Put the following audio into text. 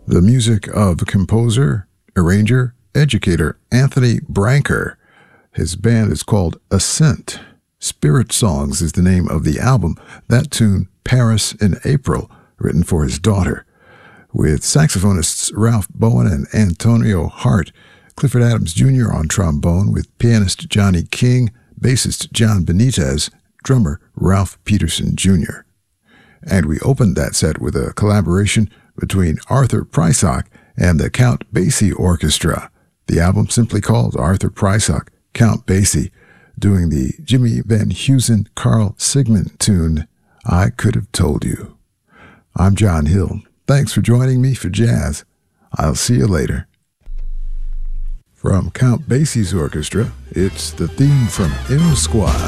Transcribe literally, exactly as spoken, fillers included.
The music of composer, arranger, educator Anthony Branker. His band is called Ascent. Spirit Songs is the name of the album. That tune, Paris in April, written for his daughter. With saxophonists Ralph Bowen and Antonio Hart, Clifford Adams Junior on trombone, with pianist Johnny King, bassist John Benitez, drummer Ralph Peterson Junior And we opened that set with a collaboration between Arthur Prysock and the Count Basie Orchestra. The album simply called Arthur Prysock, Count Basie, doing the Jimmy Van Heusen Carl Sigmund tune, I Could Have Told You. I'm John Hill. Thanks for joining me for jazz. I'll see you later. From Count Basie's orchestra, it's the theme from M Squad.